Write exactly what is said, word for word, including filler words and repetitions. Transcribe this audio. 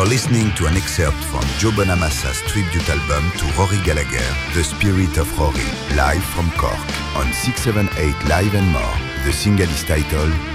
You're listening to an excerpt from Joe Bonamassa's tribute album to Rory Gallagher, The Spirit of Rory, live from Cork, on six seven eight Live and More. The single is titled